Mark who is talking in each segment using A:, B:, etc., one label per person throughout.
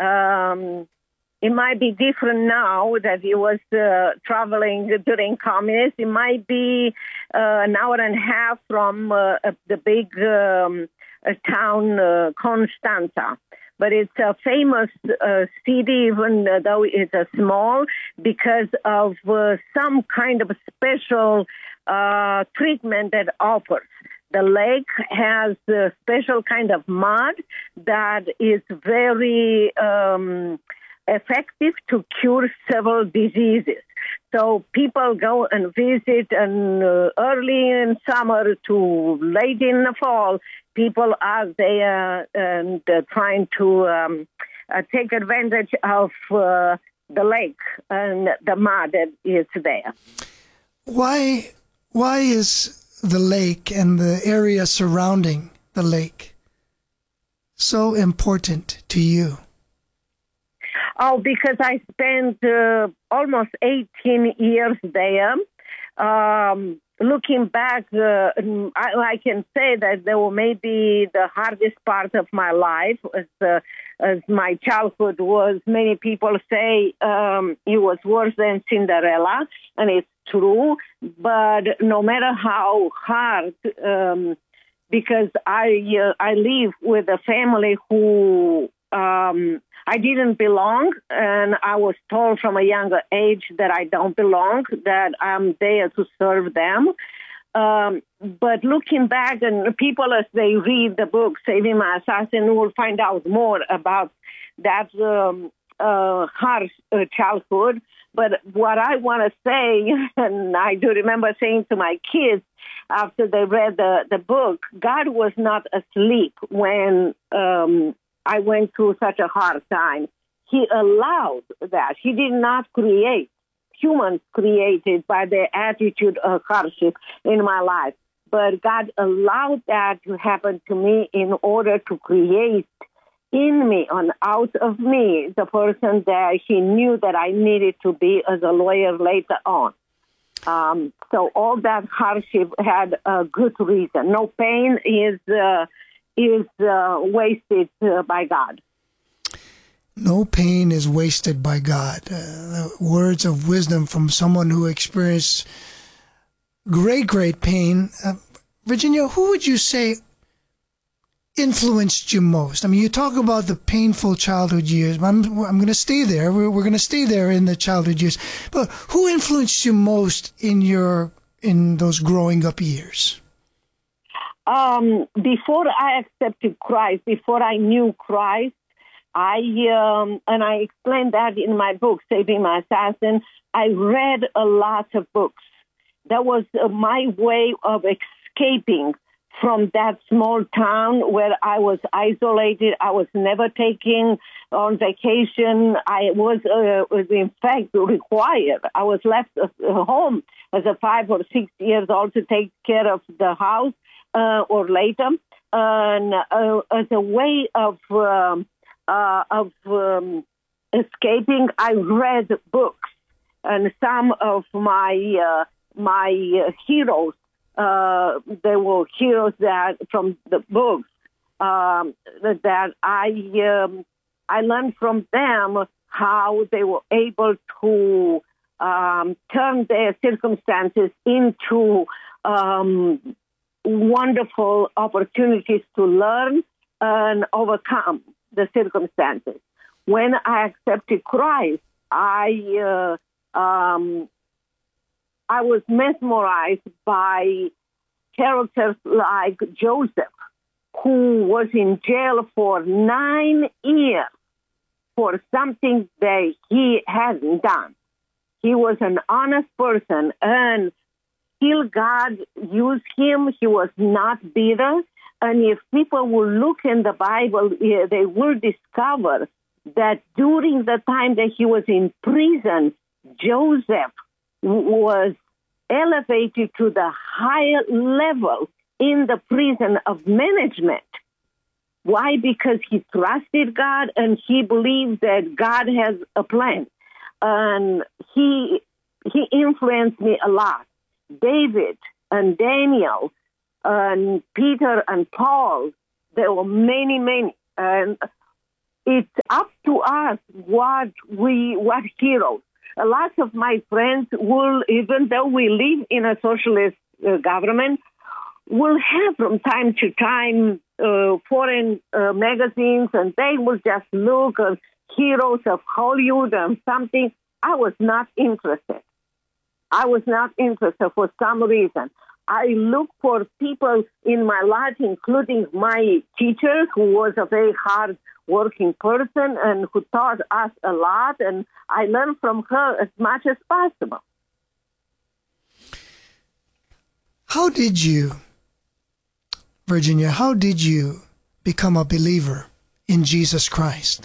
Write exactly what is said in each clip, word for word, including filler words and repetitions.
A: Um, it might be different now that he was uh, traveling during communism. It might be uh, an hour and a half from uh, the big um, uh, town, uh, Constanza. But it's a famous uh, city, even though it's a small, because of uh, some kind of special uh, treatment that offers. The lake has a special kind of mud that is very um, effective to cure several diseases. So people go and visit, and uh, early in summer to late in the fall, people are there and uh, trying to um, uh, take advantage of uh, the lake and the mud that is there.
B: Why, why is the lake and the area surrounding the lake so important to you?
A: Oh, because I spent uh, almost eighteen years there. Um, looking back, uh, I, I can say that they were maybe the hardest part of my life, as, uh, as my childhood was. Many people say um, it was worse than Cinderella, and it's true. But no matter how hard, um, because I uh, I live with a family who um, I didn't belong, and I was told from a younger age that I don't belong, that I'm there to serve them. Um, but looking back, and people as they read the book, Saving My Assassin, will find out more about that um, uh, harsh uh, childhood. But what I want to say, and I do remember saying to my kids after they read the, the book, God was not asleep when um, I went through such a hard time. He allowed that. He did not create. Humans created by their attitude of hardship in my life. But God allowed that to happen to me in order to create in me and out of me the person that he knew that I needed to be as a lawyer later on. Um, so all that hardship had a good reason. No pain is uh, is uh, wasted uh, by God.
B: No pain is wasted by God. Uh, words of wisdom from someone who experienced great, great pain. Uh, Virginia, who would you say influenced you most? I mean, you talk about the painful childhood years. I'm, I'm going to stay there. We're, we're going to stay there in the childhood years. But who influenced you most in your in those growing up years?
A: Um, before I accepted Christ, before I knew Christ, I um, and I explained that in my book, Saving My Assassin. I read a lot of books. That was uh, my way of escaping from that small town where I was isolated. I was never taken on vacation. I was, uh, in fact, required. I was left at home as a five or six years old to take care of the house uh, or later. And uh, as a way of um, uh, of um, escaping, I read books. And some of my uh, my uh, heroes, Uh, there were heroes that from the books um, that I um, I learned from them how they were able to um, turn their circumstances into um, wonderful opportunities to learn and overcome the circumstances. When I accepted Christ, I uh, um, I was mesmerized by characters like Joseph, who was in jail for nine years for something that he hadn't done. He was an honest person, and still God used him. He was not bitter. And if people will look in the Bible, they will discover that during the time that he was in prison, Joseph was elevated to the higher level in the prison of management. Why? Because he trusted God and he believed that God has a plan. And he he influenced me a lot. David and Daniel and Peter and Paul, there were many, many. And it's up to us what we, what heroes. A lot of my friends will, even though we live in a socialist uh, government, will have from time to time uh, foreign uh, magazines, and they will just look at heroes of Hollywood and something. I was not interested. I was not interested for some reason. I look for people in my life, including my teacher, who was a very hard-working person and who taught us a lot, and I learned from her as much as possible.
B: How did you, Virginia, how did you become a believer in Jesus Christ?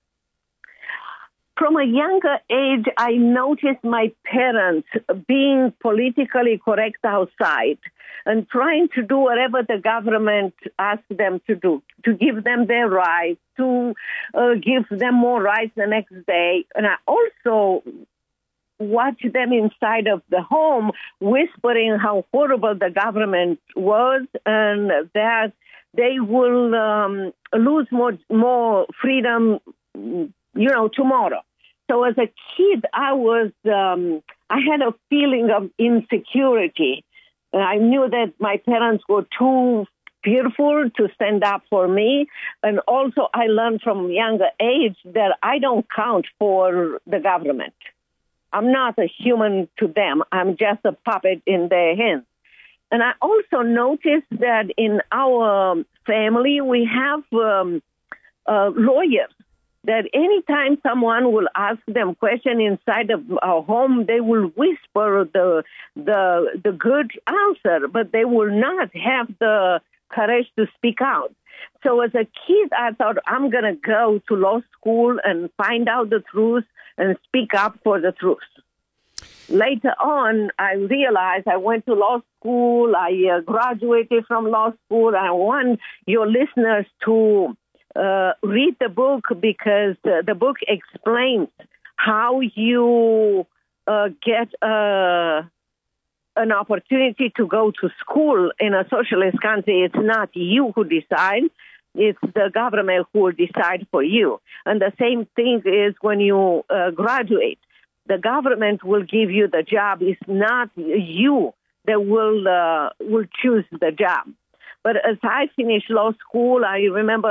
A: From a younger age, I noticed my parents being politically correct outside and trying to do whatever the government asked them to do, to give them their rights, to uh, give them more rights the next day. And I also watched them inside of the home whispering how horrible the government was and that they will um, lose more, more freedom, you know, tomorrow. So as a kid, I was, um, I had a feeling of insecurity. I knew that my parents were too fearful to stand up for me. And also I learned from a younger age that I don't count for the government. I'm not a human to them. I'm just a puppet in their hands. And I also noticed that in our family, we have um, uh, lawyers. That anytime someone will ask them question inside of our home, they will whisper the the the good answer, but they will not have the courage to speak out. So as a kid, I thought I'm going to go to law school and find out the truth and speak up for the truth. Later on, I realized I went to law school. I uh, graduated from law school. I want your listeners to Uh, read the book because uh, the book explains how you uh, get uh, an opportunity to go to school in a socialist country. It's not you who decide. It's the government who will decide for you. And the same thing is when you uh, graduate. The government will give you the job. It's not you that will, uh, will choose the job. But as I finished law school, I remember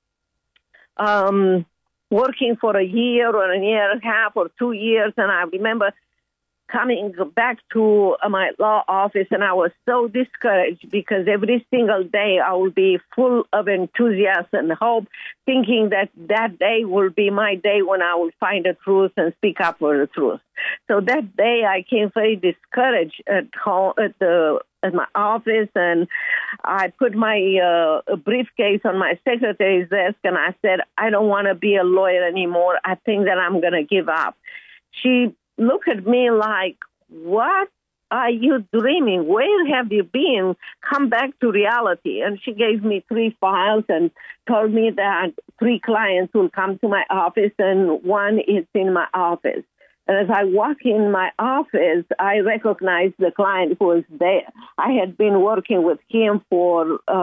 A: Um, working for a year or a year and a half or two years, and I remember coming back to uh, my law office, and I was so discouraged because every single day I will be full of enthusiasm and hope, thinking that that day will be my day when I will find the truth and speak up for the truth. So that day I came very discouraged at home, at the at my office, and I put my uh, briefcase on my secretary's desk, and I said, I don't want to be a lawyer anymore. I think that I'm going to give up. She looked at me like, what are you dreaming? Where have you been? Come back to reality. And she gave me three files and told me that three clients will come to my office, and one is in my office. And as I walk in my office, I recognize the client who was there. I had been working with him for a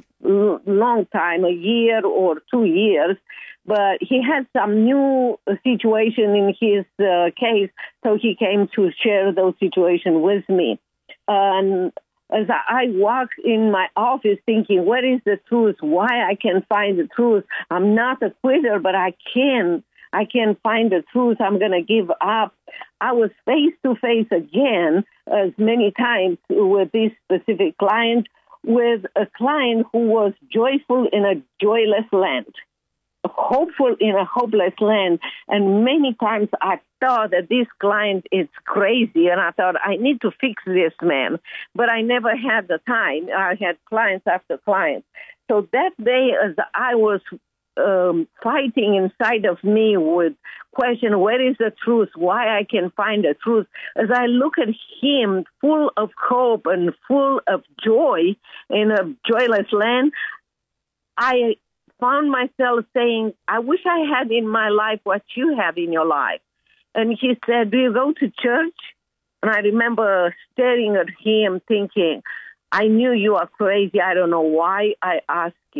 A: long time, a year or two years, but he had some new situation in his uh, case, so he came to share those situations with me. And as I walk in my office thinking, what is the truth? Why I can find the truth? I'm not a quitter, but I can. I can't find the truth. I'm going to give up. I was face to face again, as many times with this specific client, with a client who was joyful in a joyless land, hopeful in a hopeless land. And many times I thought that this client is crazy, and I thought I need to fix this man. But I never had the time. I had clients after clients. So that day, as I was Um, fighting inside of me with question, where is the truth? Why I can find the truth? As I look at him full of hope and full of joy in a joyless land, I found myself saying, I wish I had in my life what you have in your life. And he said, do you go to church? And I remember staring at him thinking, I knew you are crazy. I don't know why I asked you.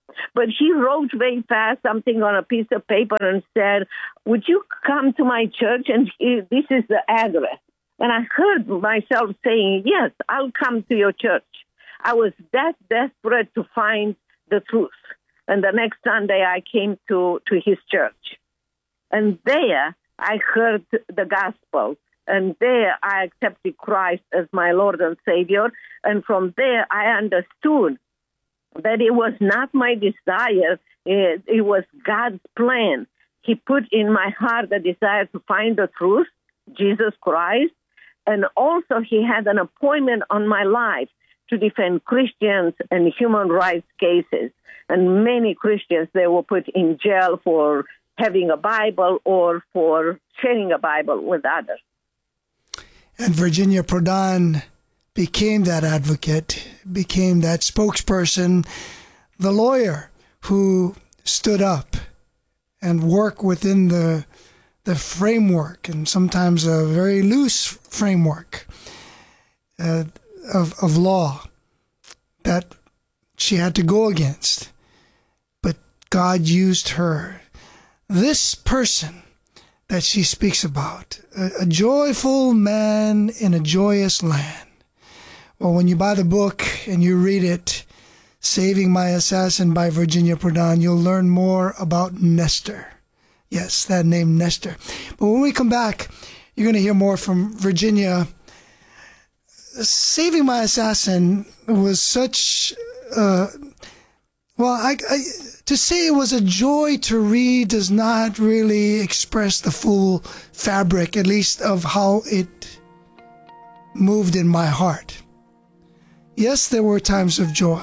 A: But he wrote very fast something on a piece of paper and said, would you come to my church? And he, this is the address. And I heard myself saying, yes, I'll come to your church. I was that desperate to find the truth. And the next Sunday I came to, to his church. And there I heard the gospel. And there I accepted Christ as my Lord and Savior. And from there I understood that it was not my desire, it, it was God's plan. He put in my heart the desire to find the truth, Jesus Christ, and also he had an appointment on my life to defend Christians and human rights cases. And many Christians, they were put in jail for having a Bible or for sharing a Bible with others.
B: And Virginia Prodan became that advocate, became that spokesperson, the lawyer who stood up and worked within the the framework, and sometimes a very loose framework uh, of of law that she had to go against. But God used her. This person that she speaks about, a, a joyful man in a joyous land. Well, when you buy the book and you read it, Saving My Assassin by Virginia Prodan, you'll learn more about Nestor. Yes, that name Nestor. But when we come back, you're going to hear more from Virginia. Saving My Assassin was such, uh, well, I, I, to say it was a joy to read does not really express the full fabric, at least of how it moved in my heart. Yes, there were times of joy.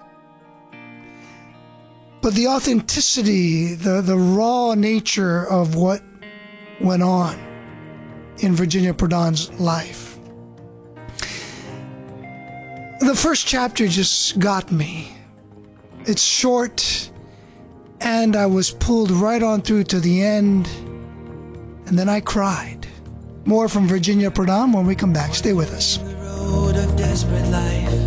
B: But the authenticity, the, the raw nature of what went on in Virginia Prodan's life. The first chapter just got me. It's short, and I was pulled right on through to the end, and then I cried. More from Virginia Prodan when we come back. Stay with us.
C: Road of desperate life.